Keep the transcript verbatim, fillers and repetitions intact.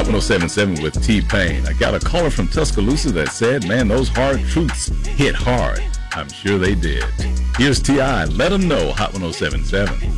one oh seven point seven with T-Pain. I got a caller from Tuscaloosa that said, man, those hard truths hit hard. I'm sure they did. Here's T I. Let them know, Hot one oh seven point seven.